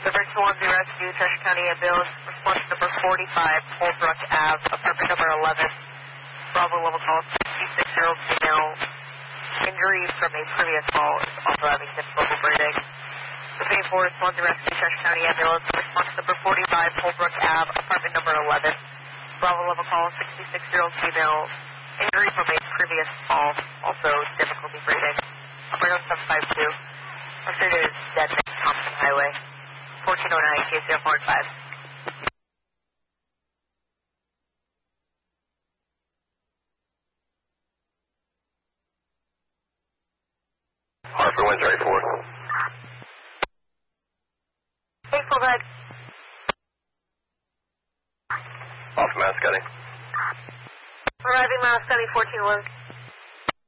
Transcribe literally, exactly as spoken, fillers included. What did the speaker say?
Service one zero Rescue, Cheshire County Ambulance, response number forty-five, Holbrook Ave, apartment number eleven, Bravo level call, sixty-six-year-old female, injury from a previous fall, is also having difficulty breathing. Repeating for response zero Rescue, Cheshire County Ambulance, response number forty-five, Holbrook Ave, apartment number eleven, Bravo level call, sixty-six-year-old female, injury from a previous fall, also difficulty breathing. Operator seven five two, considered as dead next Thompson Highway, fourteen oh nine, K C F four five. Harper one thirty-four. Hey, full bag. Off Mascotty. Arriving Mascotty, fourteen one.